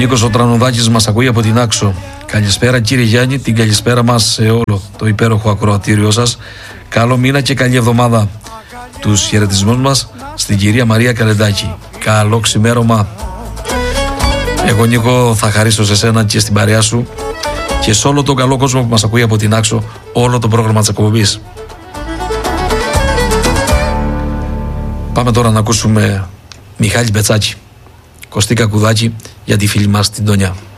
Νίκος ο Τρανοδάκης μας ακούει από την Άξο. Καλησπέρα κύριε Γιάννη, την καλησπέρα μας σε όλο το υπέροχο ακροατήριό σας. Καλό μήνα και καλή εβδομάδα. Τους χαιρετισμούς μας στην κυρία Μαρία Καλεντάκη. Καλό ξημέρωμα. Εγώ Νίκο θα χαρίσω σε σένα και στην παρέα σου και σε όλο τον καλό κόσμο που μας ακούει από την Άξο όλο το πρόγραμμα της εκπομπής. Πάμε τώρα να ακούσουμε Μιχάλη Μπετσάκη, Κωστή Κακουδάκη για τη φίλη μας την Τόνια.